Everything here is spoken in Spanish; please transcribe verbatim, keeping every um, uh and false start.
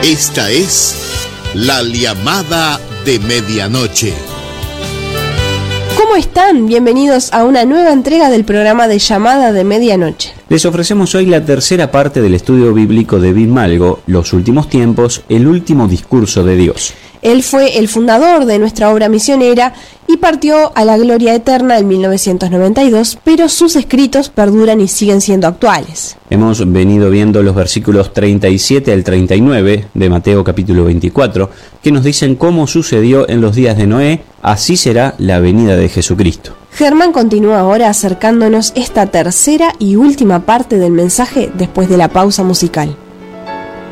Esta es La Llamada de Medianoche. ¿Cómo están? Bienvenidos a una nueva entrega del programa de Llamada de Medianoche. Les ofrecemos hoy la tercera parte del estudio bíblico de David Malgo, Los Últimos Tiempos, el último discurso de Dios. Él fue el fundador de nuestra obra misionera y partió a la gloria eterna en mil novecientos noventa y dos, pero sus escritos perduran y siguen siendo actuales. Hemos venido viendo los versículos treinta y siete al treinta y nueve de Mateo capítulo veinticuatro, que nos dicen cómo sucedió en los días de Noé, así será la venida de Jesucristo. Germán continúa ahora acercándonos esta tercera y última parte del mensaje después de la pausa musical.